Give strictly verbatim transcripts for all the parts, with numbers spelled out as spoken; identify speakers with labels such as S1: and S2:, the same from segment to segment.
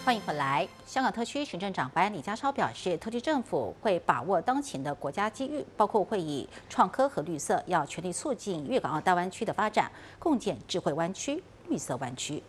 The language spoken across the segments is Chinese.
S1: 欢迎回来。香港特区行政长官李家超表示，特区政府会把握当前的国家机遇，包括会以创科和绿色，要全力促进粤港澳大湾区的发展，共建智慧湾区、绿色灣區。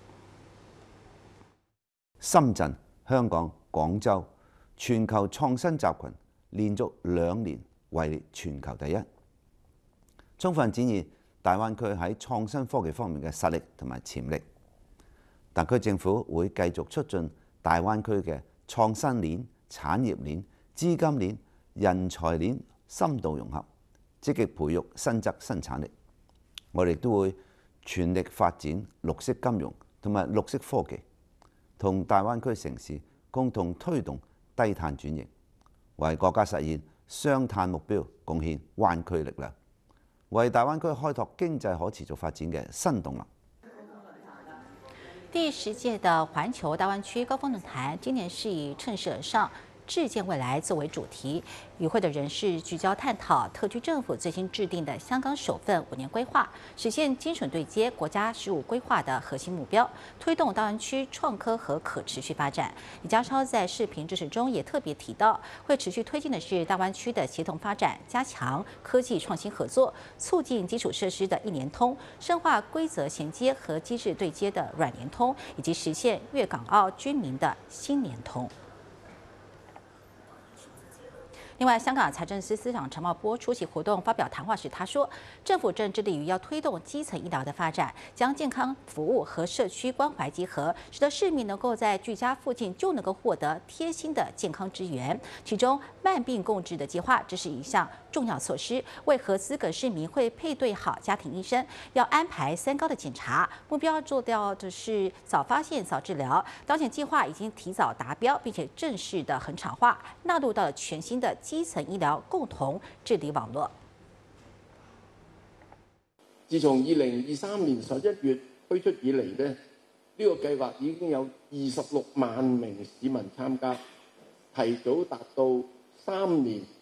S2: 深圳、香港、廣州全球創新集群連續兩年位列全球第一，充分展現大灣區喺創新科技方面嘅實力同埋潛力。特區政府會繼續促進大灣區嘅創新鏈、產業鏈、資金鏈、人才鏈深度融合，積極培育新質新產力。我哋都會全力發展綠色金融同埋綠色科技，同大灣區城市共同推動低碳轉型，為國家實現雙碳目標貢獻灣區力量，為大灣區開拓經濟可持續發展嘅新動能。
S1: 第十届的環球大灣區高峰論壇今年是以趁勢而上、智建未來作為主題，與會的人士聚焦探討特區政府最新制定的香港首份五年規劃，實現精準對接國家十五規劃的核心目標，推動大灣區創科和可持續發展。李家超在視頻致辭中也特別提到，會持續推進的是大灣區的協同發展，加強科技創新合作，促進基礎設施的一聯通，深化規則銜接和機制對接的軟聯通，以及實現粵港澳居民的新聯通。另外，香港財政司司長陳茂波出席活動發表談話時，他說，政府正致力於要推動基層醫療的發展，將健康服務和社區關懷結合，使得市民能夠在居家附近就能夠獲得貼心的健康支援。其中，慢病共治的計劃，這是一項重要措施，為合資格市民會配對好家庭醫生，要安排三高的檢查，目標做到的是早發現、早治療。當前計劃已經提早達標，並且正式的恆常化，納入到了全新的基層醫療共同治理網絡。
S3: 自從二零二三年十一月推出以嚟呢，呢、呢個計劃已經有二十六萬名市民參加，提早達到三年